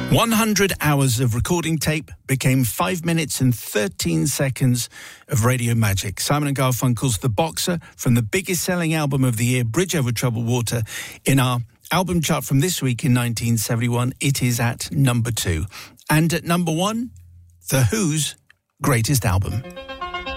100 hours of recording tape became 5 minutes and 13 seconds of radio magic. Simon & Garfunkel's The Boxer from the biggest selling album of the year, Bridge Over Troubled Water. In our album chart from this week in 1971, it is at number 2. And at number 1, The Who's greatest album.